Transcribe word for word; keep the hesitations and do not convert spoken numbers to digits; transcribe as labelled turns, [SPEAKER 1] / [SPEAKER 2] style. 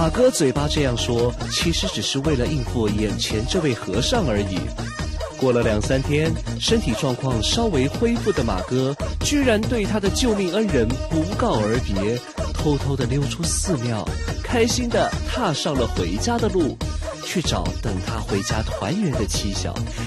[SPEAKER 1] 马哥嘴巴这样说，其实只是为了应付眼前这位和尚而已。过了两三天，身体状况稍微恢复的马哥，居然对他的救命恩人不告而别，偷偷地溜出寺庙，开心地踏上了回家的路，去找等他回家团圆的妻小。